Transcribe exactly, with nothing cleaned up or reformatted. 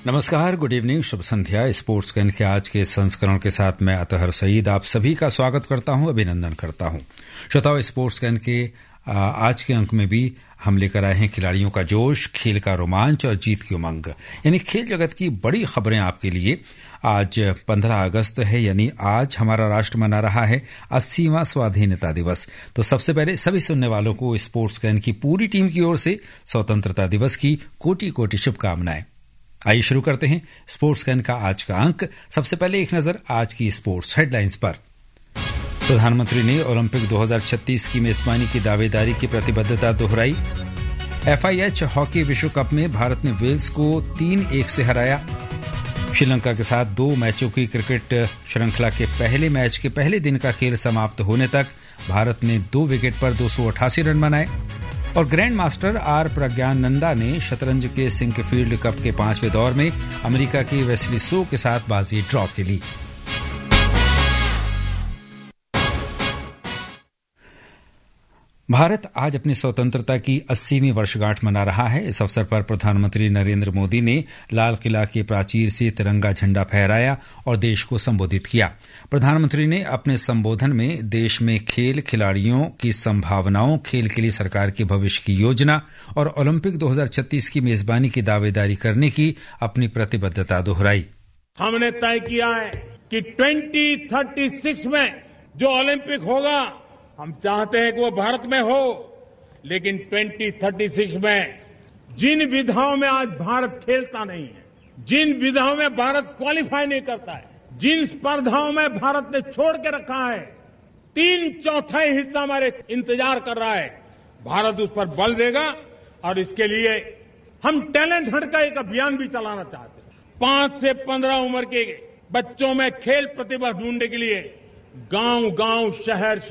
नमस्कार, good evening, Shubh Sandhya. Sports can के आज के संस्करण के साथ मैं अतहर सईद आप सभी का स्वागत करता हूं, अभिनंदन करता हूं। श्रोताओं, स्पोर्ट्स कैन के आज के अंक में भी हम लेकर आए हैं खिलाड़ियों का जोश, खेल का रोमांच और जीत की उमंग, यानी खेल जगत की बड़ी खबरें आपके लिए। आज पंद्रह अगस्त है, यानी आज हमारा राष्ट्र मना रहा है अस्सीवां स्वाधीनता दिवस। तो सबसे पहले सभी सुनने वालों को स्पोर्ट्स कैन की पूरी टीम की ओर से स्वतंत्रता दिवस की कोटि कोटि शुभकामनाएं। आइए शुरू करते हैं स्पोर्ट्स कैन का आज का अंक। सबसे पहले एक नजर आज की स्पोर्ट्स हेडलाइंस पर। प्रधानमंत्री ने ओलंपिक दो हज़ार छत्तीस की मेजबानी की दावेदारी की प्रतिबद्धता दोहराई। एफआईएच हॉकी विश्व कप में भारत ने वेल्स को तीन एक से हराया। श्रीलंका के साथ दो मैचों की क्रिकेट श्रृंखला के पहले मैच के पहले दिन का खेल समाप्त होने तक भारत ने दो विकेट पर दो सौ अठासी रन बनाए। और ग्रैंड मास्टर आर प्रज्ञानंदा ने शतरंज के सिंकफील्ड कप के पांचवें दौर में अमेरिका की वेस्ली सो के साथ बाजी ड्रॉ के ली। भारत आज अपनी स्वतंत्रता की अस्सीवीं वर्षगांठ मना रहा है। इस अवसर पर प्रधानमंत्री नरेंद्र मोदी ने लाल किला के प्राचीर से तिरंगा झंडा फहराया और देश को संबोधित किया। प्रधानमंत्री ने अपने संबोधन में देश में खेल, खिलाड़ियों की संभावनाओं, खेल के लिए सरकार के भविष्य की योजना और ओलंपिक दो हज़ार छत्तीस की मेजबानी की दावेदारी करने की अपनी प्रतिबद्धता दोहराई। हमने तय किया है कि ट्वेंटी थर्टी सिक्स में जो ओलंपिक होगा, हम चाहते हैं कि वो भारत में हो, लेकिन ट्वेंटी थर्टी सिक्स में जिन विधाओं में आज भारत खेलता नहीं है, जिन विधाओं में भारत क्वालिफाई नहीं करता है, जिन स्पर्धाओं में भारत ने छोड़ के रखा है, तीन चौथाई हिस्सा हमारे इंतजार कर रहा है। भारत उस पर बल देगा और इसके लिए हम टैलेंट हंट का एक अभियान भी चलाना चाहते हैं। पांच से पंद्रह उम्र के बच्चों में खेल प्रतिभा ढूंढने के लिए गांव गांव, शहर